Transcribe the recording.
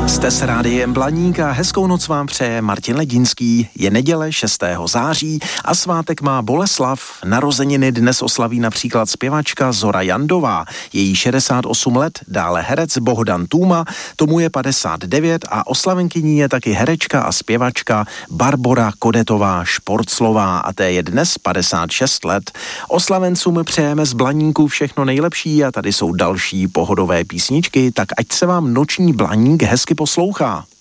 Jste s Rádiem Blaník a hezkou noc vám přeje Martin Ledinský. Je neděle 6. září a svátek má Boleslav. Narozeniny dnes oslaví například zpěvačka Zora Jandová. Její 68 let, dále herec Bohdan Tůma, tomu je 59 a oslavenkyní je taky herečka a zpěvačka Barbora Kodetová Šporclová a té je dnes 56 let. Oslavencům přejeme z Blaníku všechno nejlepší a tady jsou další pohodové písničky, tak ať se vám noční Blaník hezky poslouchá.